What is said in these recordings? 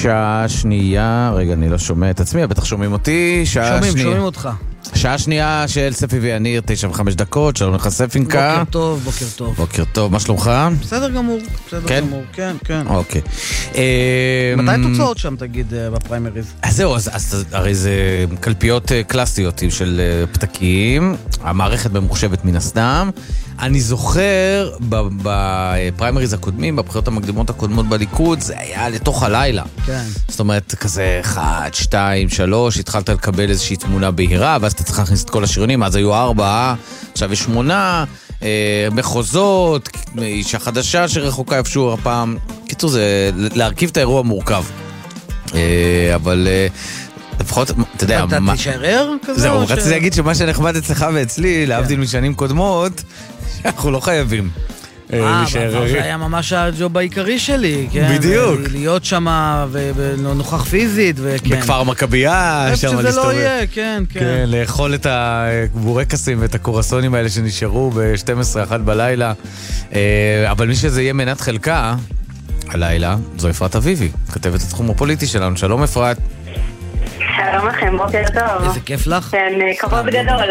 שעה שנייה, רגע, אני לא שומע את עצמי, בטח שומעים אותי, שומעים אותך. שעה שנייה של ספי ויניר, 9:05, שלום לך ספינקה. בוקר טוב, בוקר טוב. בוקר טוב, מה שלומך? בסדר גמור, בסדר גמור, כן. אוקיי. מתי התוצאות שם, תגיד, בפריימריז? אז זהו, הרי זה קלפיות קלאסיות של פתקים, המערכת ממוחשבת מן הסתם. אני זוכר בפריימריז הקודמים, בבחירות המקדימות הקודמות בליכוד, זה היה לתוך הלילה. כן. זאת אומרת, כזה 1, 2, 3, התחלת לקבל איזושהי תמונה בהירה, ואז אתה צריך להכניס את כל השריונים, אז היו 4, עכשיו יש 8, מחוזות, אישה חדשה שרחוקה איפשהו הפעם. קיצור, זה להרכיב את האירוע מורכב. אבל לפחות, אתה יודע... אתה תישאר כזה? זהו, רציתי להגיד שמה שנחמד אצלך ואצלי, להבדיל משנים קודמות, אנחנו לא חייבים. בעבר זה היה ממש הג'וב העיקרי שלי, כן? בדיוק. להיות שם ונוכח פיזית, וכן. בכפר מכבייה, איפה שזה לא יהיה, כן. כן, לאכול את הבורקסים ואת הקורסונים האלה שנשארו ב-12-1 בלילה. אבל מי שזה יהיה מנת חלקה, הלילה, זו אפרת אביבי, כתבת התחום הפוליטי שלנו. שלום אפרת. שלום לכם, בוקר טוב. איזה כיף לך. כן, כבוד גדול.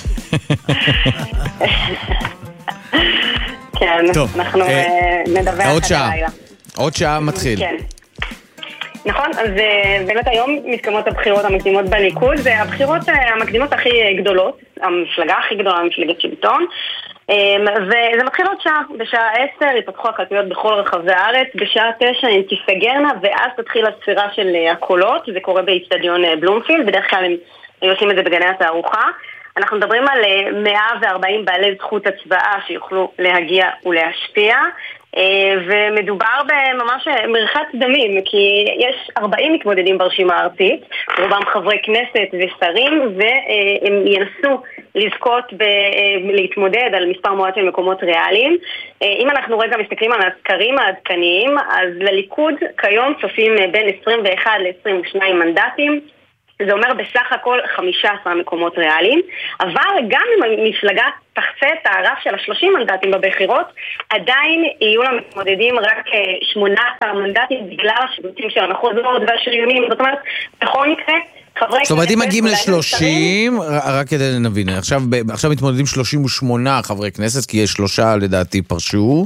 כן, אנחנו נדבר אחת הלילה. עוד שעה מתחיל. כן. נכון, אז באמת היום מתקיימות הבחירות המקדימות בליכוד, זה הבחירות המקדימות הכי גדולות, המפלגה הכי גדולה, מפלגת שלטון, וזה מתחיל עוד שעה, בשעה 10 יפתחו הקלפיות בכל רחבי הארץ, בשעה 9 הן תיסגרנה, ואז תתחיל הספירה של הקולות, זה קורה באצטדיון בלומפילד, בדרך כלל הם עושים את זה בגני התערוכה. אנחנו מדברים על 140 בעלי זכות הצבעה שיוכלו להגיע ולהשפיע, ומדובר בממש מרחץ דמים, כי יש 40 מתמודדים ברשימה הארצית, רובם חברי כנסת ושרים, והם ינסו לזכות להתמודד על מספר מועט של מקומות ריאליים. אם אנחנו רגע מסתכלים על הסקרים העדכניים, אז לליכוד כיום צופים בין 21 ל-22 מנדטים, זה אומר בסך הכל 15 מקומות ריאליים, אבל גם אם המפלגה תחצה את הרף של 30 מנדטים בבחירות, עדיין יהיו למתמודדים רק 18 מנדטים בגלל השיבוצים של המחוזות והשריונים. זאת אומרת, בכל מקרה, זאת אומרת, אם מגיעים ל-30, רק כדי לנבין, עכשיו מתמודדים 38 חברי כנסת, כי יש 3 לדעתי פרשו,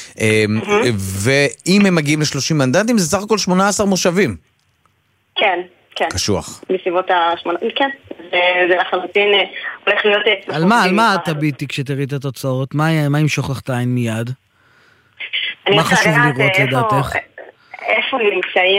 ואם הם מגיעים ל-30 מנדטים, זה סך הכל 18 מושבים. כן. כן. קשוח. בסביבות ה-8, כן. זה לחלוטין הולך להיות... על מה אתה ביטי כשתראי את התוצאות? מה אם שוכחת עין מיד? מה חשוב לראות לדעתך? איפה נמצאים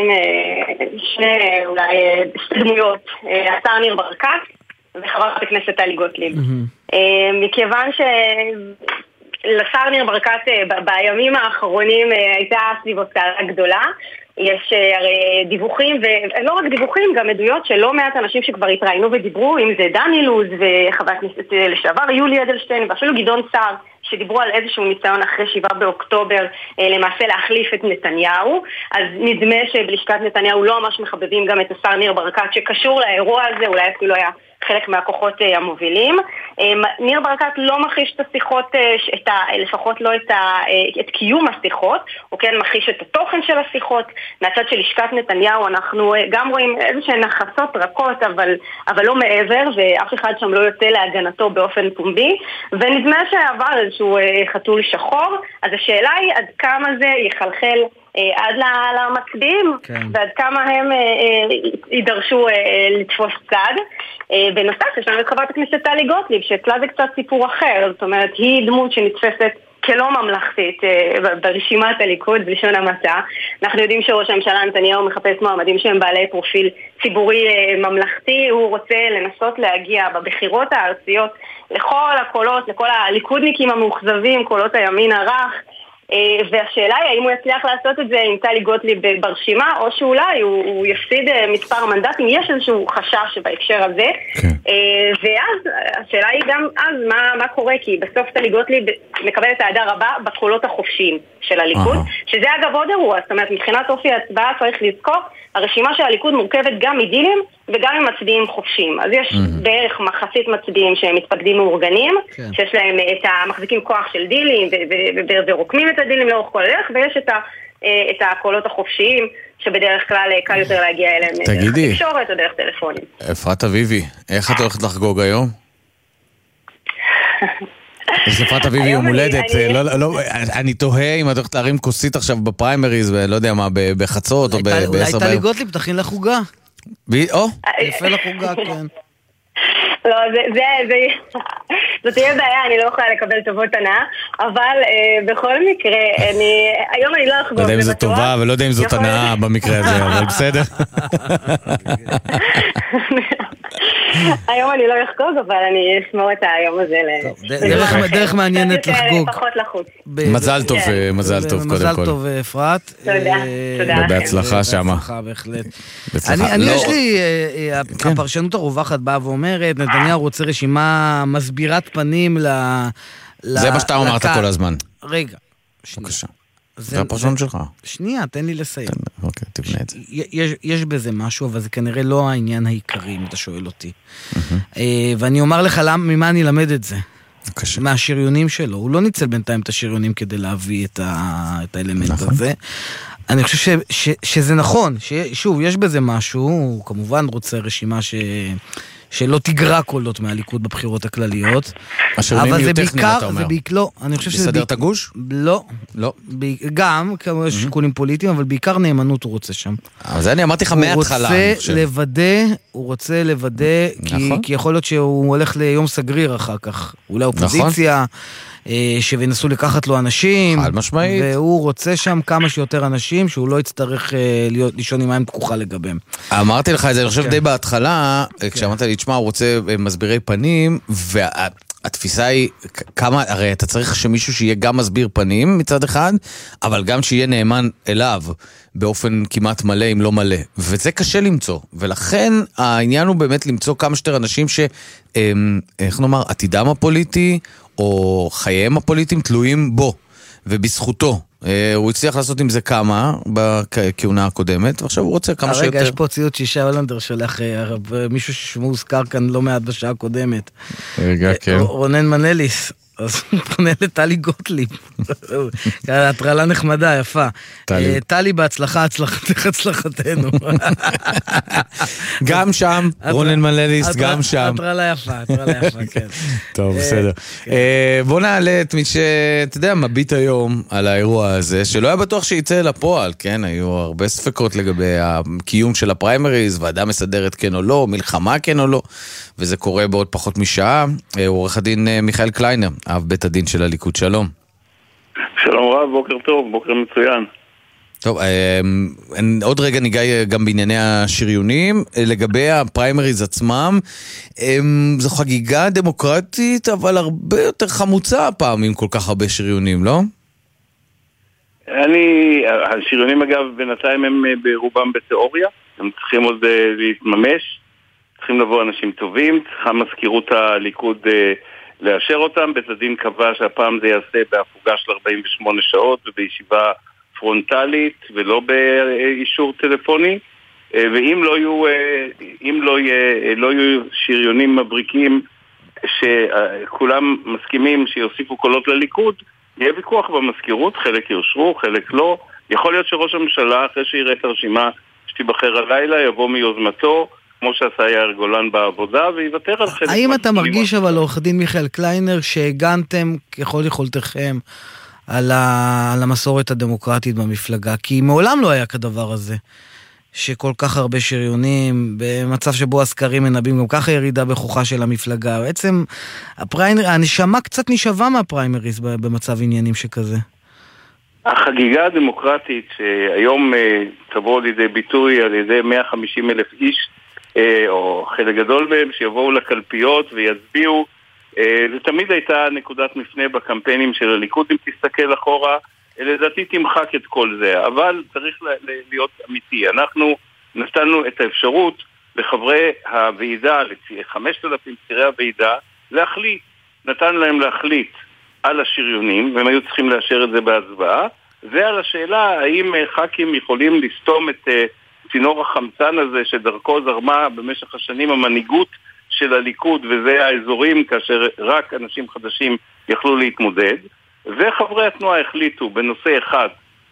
שתי דמויות, השר ניר ברקת וחברת הכנסת טלי גוטליב. מכיוון שלשר ניר ברקת בימים האחרונים הייתה סביבות סערה גדולה, יש הרי דיווחים, ולא רק דיווחים, גם עדויות של לא מעט אנשים שכבר התראינו ודיברו, אם זה דני לוז וחבר הכנסת לשעבר יולי אדלשטיין, ואפילו גדעון סער, שדיברו על איזשהו ניסיון אחרי 7 באוקטובר למעשה להחליף את נתניהו. אז נדמה שבלשכת נתניהו לא ממש מחבבים גם את השר ניר ברקת שקשור לאירוע הזה, אולי אפילו היה חלק מהכוחות המובילים. ניר ברקת לא מכחיש את השיחות, לפחות לא את קיום השיחות, הוא כן מכחיש את התוכן של השיחות. מהצד של לשכת נתניהו אנחנו גם רואים איזושהי נחסות רכות, אבל לא מעבר, ואף אחד שם לא יוצא להגנתו באופן פומבי, ונדמה שעבר איזשהו חתול שחור. אז השאלה היא עד כמה זה יחלחל עד למצביעים, ועד כמה הם יידרשו לתפוס צד. בנוסף, יש לנו את חברת הכנסת טלי גוטליב, שאצלה זה קצת סיפור אחר, זאת אומרת, היא דמות שנתפסת כלא ממלכתית ברשימת הליכוד, בלשון המעטה. אנחנו יודעים שראש הממשלה נתניהו מחפש מועמדים שהם בעלי פרופיל ציבורי ממלכתי, הוא רוצה לנסות להגיע בבחירות הארציות לכל הקולות, לכל הליכודניקים המאוכזבים, קולות הימין הרך, והשאלה היא האם הוא יצליח לעשות את זה עם טלי גוטליב ברשימה, או שאולי הוא יפסיד מספר מנדטים. יש איזשהו חשש בהקשר הזה, ואז השאלה היא גם אז מה קורה, כי בסוף טלי גוטליב מקבלת העדה רבה בקולות החופשיים של הליכוד, שזה אגב עוד אירוע. זאת אומרת, מבחינת אופי ההצבעה צריך לזכור, הרשימה של הליכוד מורכבת גם מדילים וגם עם מצביעים חופשיים. אז יש בערך מחצית מצביעים שהם מתפקדים מאורגנים, שיש להם את המחזיקים כוח של דילים ורוקמים את הדילים לאורך כל הדרך, ויש את את הקולות החופשיים, שבדרך כלל קל יותר להגיע אליהם דרך תקשורת או דרך טלפונים. אפרת אביבי, איך את הולכת לחגוג היום? יש אפרת אביבי יום הולדת, אני תוהה אם את הולכת להרים כוסית עכשיו בפריימריז, ולא יודע מה, בחצות או ב-10 אולי טלי גוטליב תכין לחוגה. יפה לחוגה, כן. לא, זאת תהיה בעיה, אני לא יכולה לקבל טובות הנאה, אבל בכל מקרה, היום אני לא אחגוג. לא יודע אם זו טובה, ולא יודע אם זאת הנאה במקרה הזה, אבל בסדר. היום אני לא אחגוג, אבל אני אשמור את היום הזה דרך מעניינת לחגוג. פחות לחוץ. מזל טוב, מזל טוב, קודם כל. מזל טוב, אפרת. תודה. ובהצלחה שמה. בהצלחה, בהחלט. יש לי, הפרשנות הרווחת באה ואומרת, נתניהו רוצה רשימה מסבירת פנים זה מה שאתה אמרת כל הזמן. רגע. בבקשה. זה הפרשנות שלך. שנייה, תן לי לסיים. אוקיי, תבנה את זה. יש בזה משהו, אבל זה כנראה לא העניין העיקרי, אם אתה שואל אותי. ואני אומר לך ממה אני למד את זה. מהשריונים שלו. הוא לא ניצל בינתיים את השריונים כדי להביא את האלמנט הזה. אני חושב שזה נכון, שוב, יש בזה משהו, הוא כמובן רוצה רשימה שלא תגרע קולות מהליכוד בבחירות הכלליות. השריונים יהיו טכניים, אתה אומר. לא, אני חושב שזה... לסדר את הגוש? לא. לא. גם, כמו שיקולים פוליטיים, אבל בעיקר נאמנות הוא רוצה שם. אבל זה אני אמרתי לך מההתחלה. הוא רוצה לוודא, כי יכול להיות שהוא הולך ליום סגריר אחר כך. אולי אופוזיציה, שנסו לקחת לו אנשים. חד משמעית. והוא רוצה שם כמה שיותר אנשים, שהוא לא יצטרך לישון עם מים פקוחה לגביהם. אמרתי לך את זה, אני חושב די בהתחלה, כשאמרת לי, תשמע, הוא רוצה מסבירי פנים, והתפיסה היא כמה, הרי אתה צריך שמישהו שיהיה גם מסביר פנים מצד אחד, אבל גם שיהיה נאמן אליו באופן כמעט מלא, אם לא מלא. וזה קשה למצוא. ולכן העניין הוא באמת למצוא כמה שיותר אנשים איך נאמר, עתידם הפוליטי, או חייהם הפוליטיים תלויים בו, ובזכותו. הוא הצליח לעשות עם זה כמה בכהונה הקודמת, ועכשיו הוא רוצה כמה שיותר. רגע, יש פה ציוט שישה הולנדר שולח מישהו ששמו הוזכר כאן לא מעט בשעה הקודמת. רגע, כן. רונן מנליס. אז הוא פונה לטלי גוטליב. הטרלה נחמדה, יפה. טלי בהצלחה, הצלחתנו. גם שם, רונן מנליס, גם שם. הטרלה יפה, כן. טוב, בסדר. בוא נעלה את מי שאתה יודע, מביט היום על האירוע הזה, שלא היה בטוח שיצא לפועל, כן? היו הרבה ספקות לגבי הקיום של הפריימריז, ועדה מסדרת כן או לא, מלחמה כן או לא, וזה קורה בעוד פחות משעה. עורך הדין מיכאל קליינר, אב בית הדין של הליכוד, שלום. שלום רב, בוקר טוב, בוקר מצוין. טוב, עוד רגע ניגע גם בענייני השריונים. לגבי הפריימריז עצמם, זו חגיגה דמוקרטית, אבל הרבה יותר חמוצה הפעם עם כל כך הרבה שריונים, לא? השריונים אגב בינתיים הם ברובם בתיאוריה, הם צריכים עוד להתממש, צריכים לבוא אנשים טובים, צריכה מזכירות הליכוד לאשר אותם. בית הדין קבע שהפעם זה יעשה בהפוגה של 48 שעות ובישיבה פרונטלית ולא באישור טלפוני, ואם לא יהיו שריונים מבריקים שכולם מסכימים שיוסיפו קולות לליכוד, יהיה ויכוח במזכירות, חלק יאושרו, חלק לא. יכול להיות שראש הממשלה אחרי שיראה את הרשימה שתיבחר הלילה יבוא מיוזמתו, כמו שעשה יאיר גולן בעבודה, ויוותר על חלק. האם אתה מרגיש אבל עורך דין מיכאל קליינר שהגנתם ככל יכולתכם על המסורת הדמוקרטית במפלגה? כי מעולם לא היה כדבר הזה, שכל כך הרבה שריונים, במצב שבו הסקרים מנבאים גם ככה ירידה בכוחה של המפלגה. בעצם הנשמה קצת נשאבה מהפריימריז במצב עניינים שכזה. החגיגה הדמוקרטית שהיום תבוא לידי ביטוי על ידי 150,000 איש, או חלק גדול מהם שיבואו לקלפיות ויצביעו, זה תמיד הייתה נקודת מפנה בקמפיינים של הליכוד. אם תסתכל אחורה, לדעתי תמחק את כל זה, אבל צריך להיות אמיתי. אנחנו נתנו את האפשרות לחברי הוועידה, 5,000 צירי הוועידה, להחליט. נתן להם להחליט על השריונים, והם היו צריכים לאשר את זה בהצבעה, ועל השאלה האם ח"כים יכולים לסתום את צינור החמצן הזה שדרכו זרמה במשך השנים המנהיגות של הליכוד, וזה האזורים כאשר רק אנשים חדשים יכלו להתמודד. וחברי התנועה החליטו בנושא אחד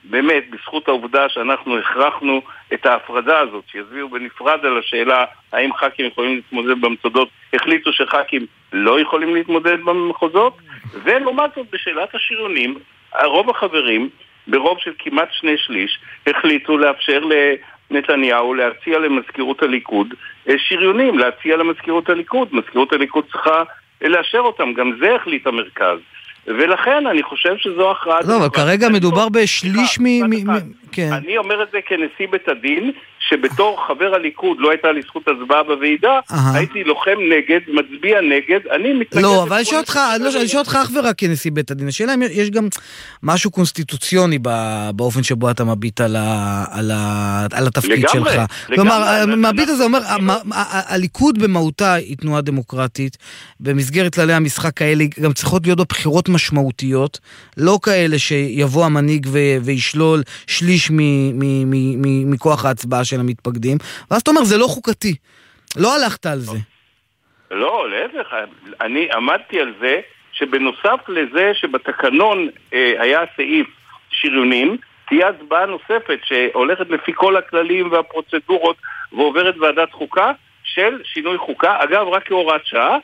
באמת, בזכות העובדה שאנחנו הכרחנו את ההפרדה הזאת, שיסבירו בנפרד על השאלה האם ח"כים יכולים להתמודד במחוזות, החליטו שח"כים לא יכולים להתמודד במחוזות, ולעומת זאת בשאלת השריונים, רוב החברים, ברוב של כמעט 2/3, החליטו לאפשר לנתניהו להציע למזכירות הליכוד שריונים, להציע למזכירות הליכוד. מזכירות הליכוד צריכה לאשר אותם, גם זה החליט המרכז. ולכן אני חושב שזו הכרעה... לא, אבל כרגע מדובר בשליש כן. אני אומר את זה כנשיא בית הדין, שבתור חבר הליכוד לא הייתה לי זכות הצבעה בוועידה, הייתי לוחם נגד, מצביע נגד, אני מתנגד... לא, אבל אני שואל אותך אך ורק כנשיא בית הדין. השאלה אם יש גם משהו קונסטיטוציוני באופן שבו אתה מביט על התפקיד שלך. כלומר, המביט הזה אומר, הליכוד במהותה היא תנועה דמוקרטית, במסגרת כללי המשחק האלה גם צריכות להיות בבחירות משמעותיות, לא כאלה שיבוא המנהיג וישלול שליש מכוח ההצבעה של המתפקדים, ואז אתה אומר, זה לא חוקתי. לא הלכת על זה. לא, להפך. אני עמדתי על זה, שבנוסף לזה שבתקנון היה סעיף שריונים, תהיה הצבעה נוספת שהולכת לפי כל הכללים והפרוצדורות, ועוברת ועדת חוקה של שינוי חוקה, אגב רק כהוראת שעה,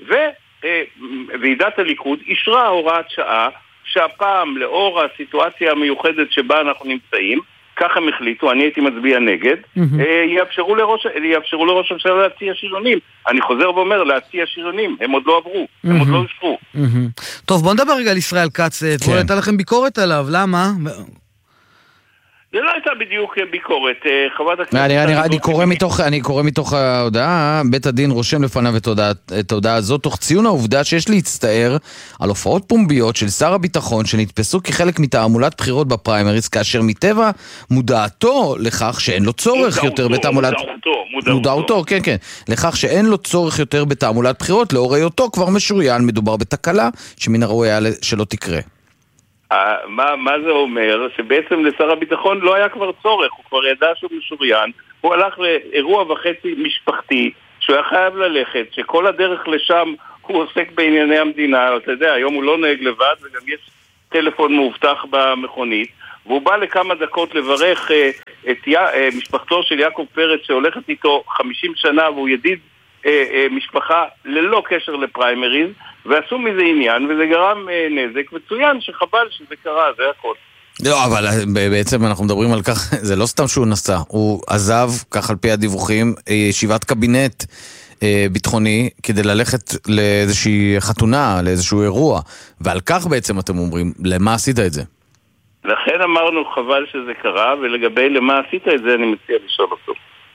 ועידת הליכוד אישרה הוראת שעה, שהפעם לאור הסיטואציה המיוחדת שבה אנחנו נמצאים, ככה הם החליטו, אני הייתי מצביע נגד, יאפשרו לראש הממשלה להציע שריונים. אני חוזר ואומר, להציע שריונים, הם עוד לא עברו, הם עוד לא אושרו. טוב, בוא נדבר רגע על ישראל כץ, אתמול הייתה לכם ביקורת עליו, למה? זה לא הייתה בדיוק ביקורת, חברת הכנסת... אני קורא מתוך ההודעה, בית הדין רושם לפניו את ההודעה הזאת, תוך ציון העובדה שיש להצטער על הופעות פומביות של שר הביטחון שנתפסו כחלק מתעמולת בחירות בפריימריז, כאשר מטבע מודעתו לכך שאין לו צורך יותר בתעמולת... מודעתו, כן, לכך שאין לו צורך יותר בתעמולת בחירות, לאור היותו כבר משוריין, מדובר בתקלה שמן הראוי היה שלא תקרה. מה זה אומר? שבעצם לשר הביטחון לא היה כבר צורך, הוא כבר ידע שהוא משוריין, הוא הלך לאירוע וחצי משפחתי, שהוא היה חייב ללכת, שכל הדרך לשם הוא עוסק בענייני המדינה, אתה יודע, היום הוא לא נהג לבד, וגם יש טלפון מאובטח במכונית, והוא בא לכמה דקות לברך את משפחתו של יעקב פרץ, שהולכת איתו 50 שנה, והוא ידיד משפחה ללא קשר לפריימריז, ועשו מזה עניין, וזה גרם נזק, וצוין שחבל שזה קרה, זה הכל. לא, אבל בעצם אנחנו מדברים על כך, זה לא סתם שהוא נסע, הוא עזב, כך על פי הדיווחים, ישיבת קבינט ביטחוני, כדי ללכת לאיזושהי חתונה, לאיזשהו אירוע, ועל כך בעצם אתם אומרים, למה עשית את זה? לכן אמרנו חבל שזה קרה, ולגבי למה עשית את זה, אני מציע לשאול אותו.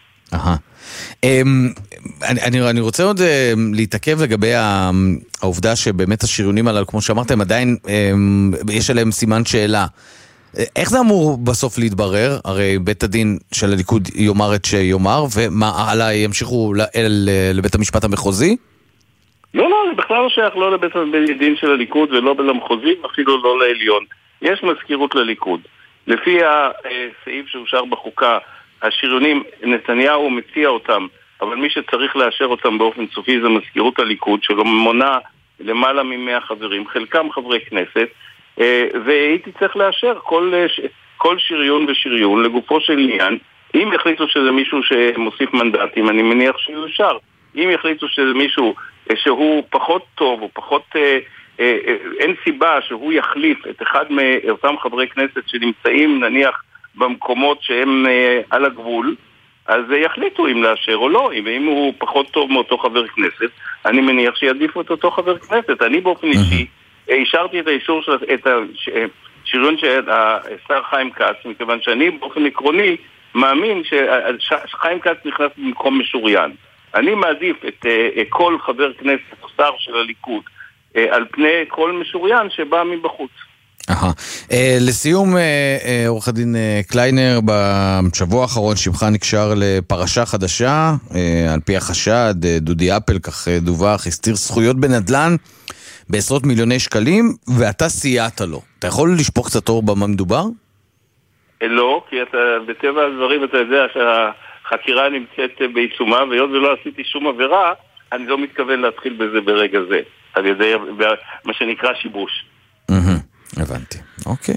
אני רוצה עוד להתעכב לגבי העובדה שבאמת השריונים הללו, כמו שאמרתם, עדיין יש עליהם סימן שאלה. איך זה אמור בסוף להתברר? הרי בית הדין של הליכוד יאמר את שיאמר, ומה הלאה ימשיכו לבית המשפט המחוזי? לא, זה בכלל לא שייך לא לבית הדין של הליכוד ולא למחוזי, אפילו לא לעליון. יש מזכירות לליכוד. לפי הסעיף שאושר בחוקה, השריונים, נתניהו מציע אותם, אבל מי שצריך לאשר אותם באופן סופי זה מזכירות הליכוד, שלא מונה למעלה מ100 חברים, חלקם חברי כנסת, והייתי צריך לאשר כל שריון ושריון לגופו של עניין. אם יחליטו שזה מישהו שמוסיף מנדטים, אני מניח שהוא יאושר. אם יחליטו שזה מישהו שהוא פחות טוב, או פחות... אין סיבה שהוא יחליף את אחד מאותם חברי כנסת שנמצאים נניח במקומות שהם על הגבול, אז יחליטו אם לאשר או לא. ואם הוא פחות טוב מאותו חבר כנסת, אני מניח שיעדיפו את אותו חבר כנסת. אני באופן אישי אישרתי את האישור של את השריון של השר חיים כץ, מכיוון שאני באופן עקרוני מאמין שחיים כץ נכנס במקום משוריין. אני מעדיף את כל חבר כנסת או שר של הליכוד על פני כל משוריין שבא מבחוץ. לסיום, עורך הדין קליינר, בשבוע האחרון שמך נקשר לפרשה חדשה, על פי החשד, דודי אפל, כך דווח, הסתיר זכויות בנדלן בעשרות מיליוני שקלים, ואתה סייעת לו. אתה יכול לשפוך קצת אור במה מדובר? לא, כי אתה בטבע הדברים אתה יודע שהחקירה נמצאת בעיצומה, והיות ולא עשיתי שום עבירה, אני לא מתכוון להתחיל בזה ברגע זה, על ידי מה שנקרא שיבוש. הבנתי. אוקיי.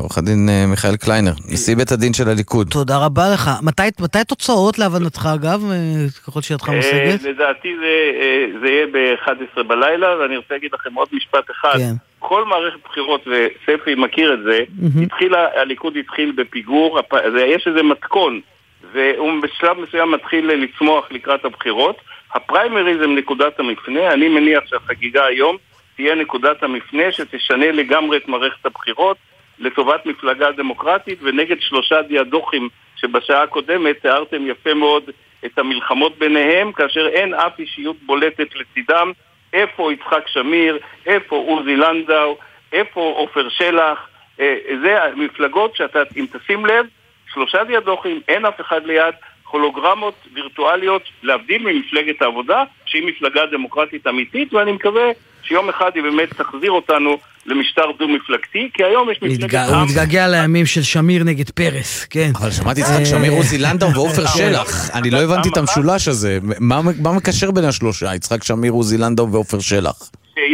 עורך הדין מיכאל קליינר, נשיא בית הדין של הליכוד. תודה רבה לך. מתי תוצאות להבנתך, אגב, ככל שידך מושגת? לדעתי זה יהיה ב-11 בלילה, ואני רוצה להגיד לכם עוד משפט אחד. כל מערכת בחירות, וספי מכיר את זה, הליכוד התחיל בפיגור, יש איזה מתכון, והוא בשלב מסוים מתחיל לצמוח לקראת הבחירות. הפריימריז הם נקודת המפנה, אני מניח שהחגיגה היום תהיה נקודת המפנה שתשנה לגמרי את מערכת הבחירות לטובת מפלגה דמוקרטית ונגד 3 דיאדוכים שבשעה הקודמת תיארתם יפה מאוד את המלחמות ביניהם, כאשר אין אף אישיות בולטת לצידם. איפה יצחק שמיר, איפה עוזי לנדאו, איפה עופר שלח, זה המפלגות שאתה, אם תשים לב, 3 דיאדוכים, אין אף אחד ליד, הולוגרמות וירטואליות, להבדיל ממפלגת העבודה, שהיא מפלגה דמוקרטית אמיתית, ואני מקווה שיום אחד היא באמת תחזיר אותנו למשטר דו-מפלגתי, כי היום יש מפלגת עם... הוא מתגעגע לימים של שמיר נגד פרס, כן. אבל שמעתי יצחק שמיר, עוזי לנדאו ועופר שלח. אני לא הבנתי את המשולש הזה. מה מקשר בין השלושה? יצחק שמיר, עוזי לנדאו ועופר שלח.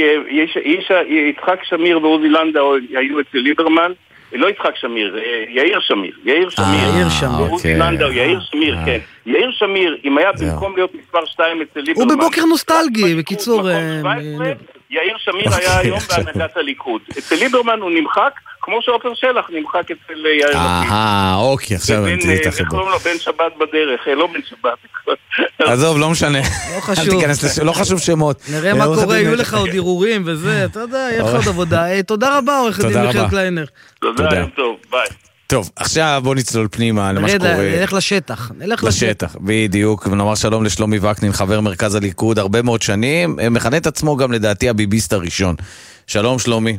יצחק שמיר ועוזי לנדאו היו אצל ליברמן, לא יצחק שמיר, יאיר שמיר. עוזי לנדאו, יאיר שמיר, כן. יאיר שמיר, אם היה במקום להיות מספר 2 אצל ליברמן... הוא בבוקר נוסטלגי, בקיצור... יאיר שמיר היה היום בהנהגת הליכוד. אצל ליברמן הוא נמחק, כמו שעופר שלח נמחק אצל יאיר לפיד. אוקיי, עכשיו אני את החיבור. וקוראים לו בן שבת בדרך, לא בן שבת. עזוב, לא משנה. לא חשוב. לא חשוב שמות. נראה מה קורה, יהיו לך עוד ערעורים וזה, אתה יודע, יהיה לך עוד עבודה. תודה רבה, עורך הדין מיכאל קליינר. תודה, יום טוב, ביי. טוב, עכשיו בוא נצלול פנימה למה שקורה. נלך לשטח. בדיוק, ונאמר שלום לשלומי וקנין, חבר מרכז הליכוד, הרבה מאוד שנים, מכנה את עצמו גם לדעתי הביביסט הראשון. שלום שלומי.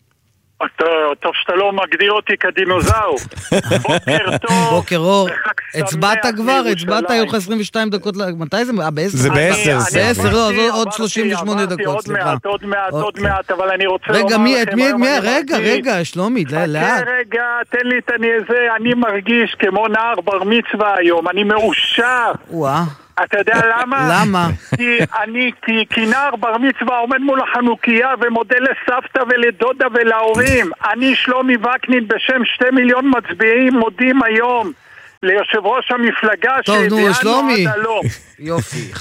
טוב שאתה לא מגדיר אותי כדינוזאור. בוקר טוב. בוקר אור. הצבעת כבר, היו לך 22 דקות, מתי זה? ב-10? זה ב-10. לא, עוד 38 דקות, סליחה. עוד מעט, אבל אני רוצה לומר לכם... רגע, שלומי, לאט. רגע, תן לי את אני מרגיש כמו נער בר מצווה היום, אני מאושר. אתה יודע למה? למה? כי נער בר מצווה עומד מול החנוכיה ומודה לסבתא ולדודה ולהורים. אני שלומי וקנין בשם 2 מיליון מצביעים מודים היום ליושב ראש המפלגה שהביאנו עד הלום. יופי.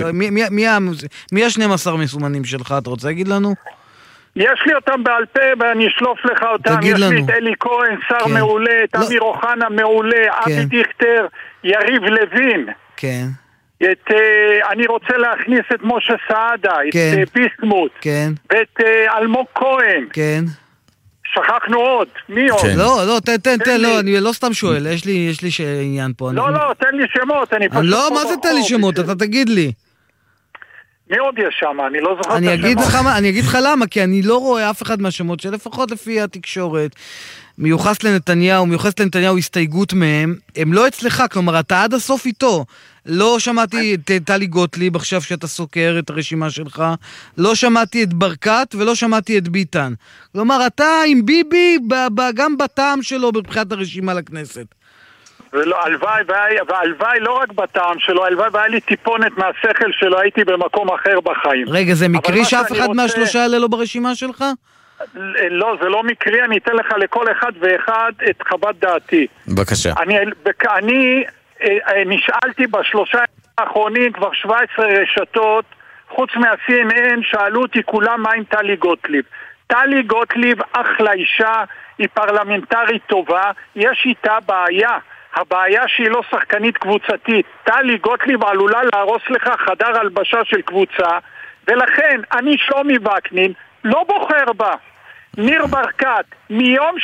מי ה-12 מסומנים שלך? אתה רוצה להגיד לנו? יש לי אותם בעל פה ואני אשלוף לך אותם. יש לי את אלי כהן, שר מעולה, את אמיר אוחנה מעולה, אבי דיכטר, יריב לוין. כן. אני רוצה להכניס את משה סעדה, את ביסמוט, ואת אלמוג כהן. כן. שכחנו עוד. מי עוד? לא, תן, אני לא סתם שואל, יש לי עניין פה. לא, תן לי שמות, לא, מה זה תן לי שמות? אתה תגיד לי. מי עוד יש שם? אני לא זוכר את השמות. אני אגיד לך למה, כי אני לא רואה אף אחד מהשמות שלפחות לפי התקשורת. מיוחס לנתניהו הסתייגות מהם, הם לא אצלך, כלומר אתה עד הסוף איתו. לא שמעתי את טלי גוטליב עכשיו שאתה סוקר את הרשימה שלך, לא שמעתי את ברקת ולא שמעתי את ביטן. כלומר אתה עם ביבי גם בטעם שלו בבחירת הרשימה לכנסת. והלוואי לא רק בטעם שלו, הלוואי והיה לי טיפונת מהשכל שלו, הייתי במקום אחר בחיים. רגע, זה מקרי שאף אחד מהשלושה האלה לא ברשימה שלך? לא, זה לא מקרי, אני אתן לך לכל אחד ואחד את חוות דעתי. בבקשה. אני נשאלתי בשלושה האחרונים כבר 17 רשתות, חוץ מה-CNN, שאלו אותי כולם מה עם טלי גוטליב. טלי גוטליב אחלה אישה, היא פרלמנטרית טובה, יש איתה בעיה. הבעיה שהיא לא שחקנית קבוצתית. טלי גוטליב עלולה להרוס לך חדר הלבשה של קבוצה, ולכן אני שלומי וקנין לא בוחר בה. ניר ברקת, מיום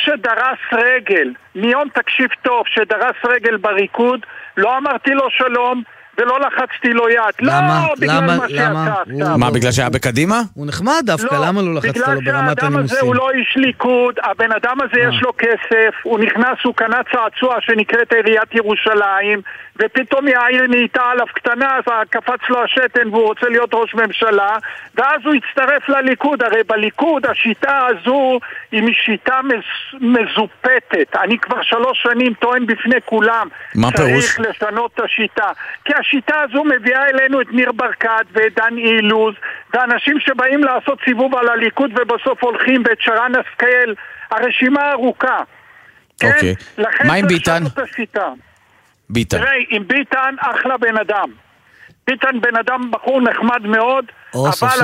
תקשיב טוב, שדרס רגל בריקוד, לא אמרתי לו שלום ולא לחצתי לו יד. למה? לא, בגלל מה שאתה עכשיו. מה, בגלל שהיה בקדימה? הוא נחמד דווקא, למה לא לחצת לו ברמת הנימוסים? בגלל שהאדם הזה הוא לא איש ליכוד, הבן אדם הזה יש לו כסף, הוא נכנס, הוא קנה צעצוע שנקראת עיריית ירושלים, ופתאום העיר נהייתה עליו קטנה, אז קפץ לו השתן והוא רוצה להיות ראש ממשלה, ואז הוא הצטרף לליכוד. הרי בליכוד השיטה הזו היא שיטה מזופתת. אני כבר 3 שנים טוען בפני כולם, צריך לשנות את השיטה. כי השיטה הזו מביאה אלינו את ניר ברקת ואת דן אילוז, ואנשים שבאים לעשות סיבוב על הליכוד ובסוף הולכים, ואת שרן השכל, הרשימה ארוכה. אוקיי. מה עם ביטן? ביטן. תראה, עם ביטן אחלה בן אדם. ביטן בן אדם בחור נחמד מאוד, אבל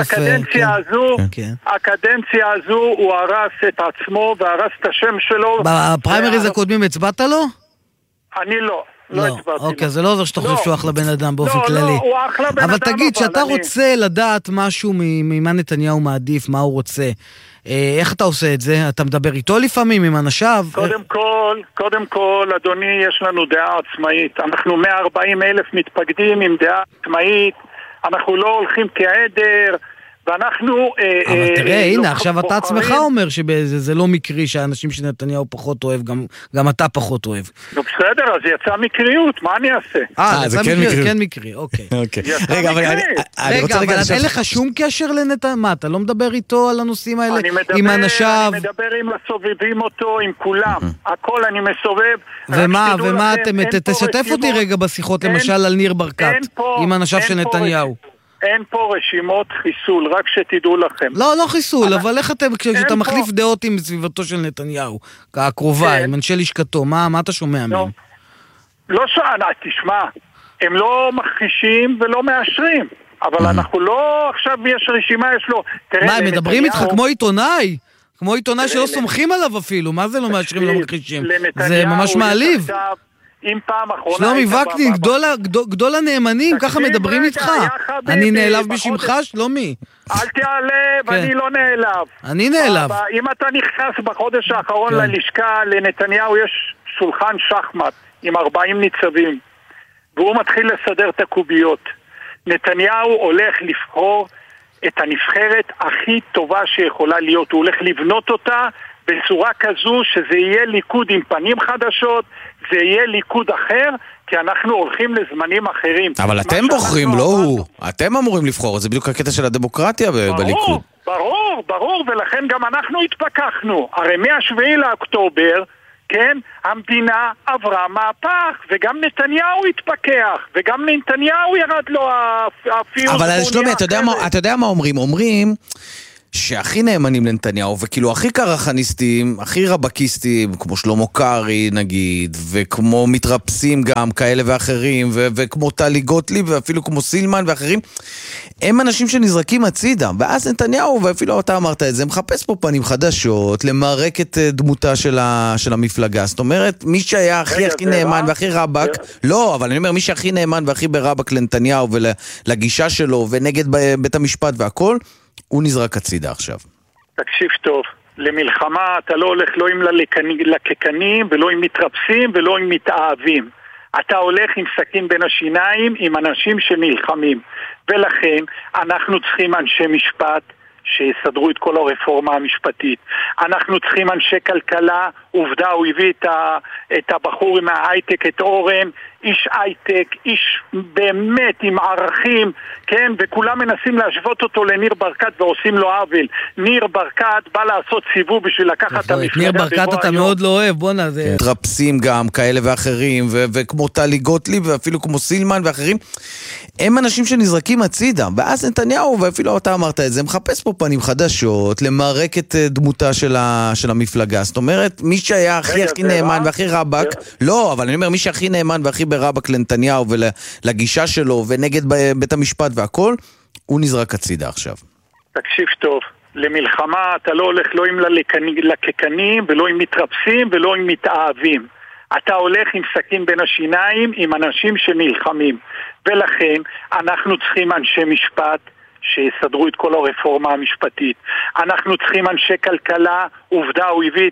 הקדנציה הזו הוא הרס את עצמו והרס את השם שלו. בפריימריז הקודמים הצבעת לו? אני לא הצבעתי. אוקיי, זה לא עוזר שאתה חושב שהוא אחלה בן אדם באופן כללי. לא, הוא אחלה בן אדם. אבל תגיד, שאתה רוצה לדעת משהו ממה נתניהו מעדיף, מה הוא רוצה, איך אתה עושה את זה? אתה מדבר איתו לפעמים, עם אנשיו? קודם כל, אדוני, יש לנו דעה עצמאית. אנחנו 140,000 מתפקדים עם דעה עצמאית. אנחנו לא הולכים כעדר, ואנחנו... אבל תראה, הנה, עכשיו אתה עצמך אומר שזה לא מקרי שהאנשים שנתניהו פחות אוהב, גם אתה פחות אוהב. בסדר, אז יצא מקריות, מה אני אעשה? זה כן מקרי, אוקיי. רגע, אבל אין לך שום קשר לנתניהו? מה, אתה לא מדבר איתו על הנושאים האלה? עם אנשיו? אני מדבר עם הסובבים אותו, עם כולם. הכל אני מסובב. ומה, תשתף אותי רגע בשיחות, למשל על ניר ברקת, עם אנשיו של נתניהו. אין פה רשימות חיסול, רק שתדעו לכם. לא חיסול, אבל איך אתם, כשאתה מחליף דעות עם סביבתו של נתניהו, הקרובה, עם אנשי לשכתו, מה אתה שומע מהם? לא שואל, תשמע, הם לא מכחישים ולא מאשרים, אבל אנחנו לא, עכשיו יש רשימה, יש לו... מה, הם מדברים איתך כמו עיתונאי? כמו עיתונאי שלא סומכים עליו אפילו, מה זה לא מאשרים ולא מכחישים? זה ממש מעליב. אם פעם אחרונה... שלומי וקנין, גדול הנאמנים, ככה מדברים איתך. אני נעלב בשמך, שלומי. אל תיעלב, אני לא נעלב. אני נעלב. אם אתה נכנס בחודש האחרון ללשכה, לנתניהו יש שולחן שחמט עם 40 ניצבים, והוא מתחיל לסדר את הקוביות. נתניהו הולך לבחור את הנבחרת הכי טובה שיכולה להיות. הוא הולך לבנות אותה בצורה כזו שזה יהיה ליכוד עם פנים חדשות, זה יהיה ליכוד אחר, כי אנחנו הולכים לזמנים אחרים. אבל אתם בוחרים, לא הוא. אתם אמורים לבחור, זה בדיוק הקטע של הדמוקרטיה בליכוד. ברור, ולכן גם אנחנו התפכחנו. הרי מה-7 לאוקטובר, כן, המדינה עברה מהפך, וגם נתניהו התפכח, וגם נתניהו ירד לו אפילו... אבל שלומי, אתה יודע מה אומרים? אומרים... שהכי נאמנים לנתניהו, וכאילו הכי קרחניסטים, הכי רבקיסטים, כמו שלמה קרעי נגיד, וכמו מתרפסים גם כאלה ואחרים, וכמו טלי גוטליב, ואפילו כמו סילמן ואחרים, הם אנשים שנזרקים הצידה, ואז נתניהו, ואפילו אתה אמרת את זה, מחפש פה פנים חדשות, למרק את דמותה של המפלגה. זאת אומרת, מי שהיה הכי נאמן והכי רבק, לא, אבל אני אומר, מי שהכי נאמן והכי ברבק לנתניהו ולגישה שלו, ונגד בית המשפט והכל, הוא נזרק הצידה עכשיו. תקשיב טוב, למלחמה אתה לא הולך לא עם לקקנים ולא עם מתרפסים ולא עם מתאהבים. אתה הולך עם סכין בין השיניים עם אנשים שנלחמים. ולכן אנחנו צריכים אנשי משפט שיסדרו את כל הרפורמה המשפטית. אנחנו צריכים אנשי כלכלה, עובדה הוא הביא את הבחור מההייטק, את אורן, איש הייטק, איש באמת עם ערכים, כן, וכולם מנסים להשוות אותו לניר ברקת ועושים לו עוול. ניר ברקת בא לעשות סיבוב בשביל לקחת את המפלגה. ניר ברקת אתה מאוד לא אוהב, בוא נעשה. מתרפסים גם כאלה ואחרים, וכמו טלי גוטליב, ואפילו כמו סילמן ואחרים, הם אנשים שנזרקים הצידה, ואז נתניהו, ואפילו אתה אמרת את זה, מחפש פה פנים חדשות, למרק את דמותה של המפלגה. זאת אומרת, מי שהיה הכי נאמן והכי רבק, לא, אבל אני אומר, מי שהכי נאמן והכי ברבק לנתניהו ולגישה שלו, ונגד בית המשפט והכל, הוא נזרק הצידה עכשיו. תקשיב טוב, למלחמה אתה לא הולך לא עם לקקנים ולא עם מתרפסים ולא עם מתאהבים. אתה הולך עם סכין בין השיניים עם אנשים שנלחמים. ולכן אנחנו צריכים אנשי משפט שיסדרו את כל הרפורמה המשפטית. אנחנו צריכים אנשי כלכלה, עובדה הוא הביא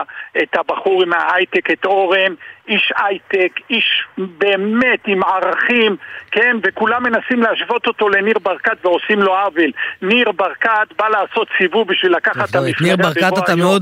את הבחור מההייטק, את אורן, איש הייטק, איש באמת עם ערכים, כן, וכולם מנסים להשוות אותו לניר ברקת ועושים לו עוול. ניר ברקת בא לעשות סיבוב בשביל לקחת את המפלגה. ניר ברקת אתה מאוד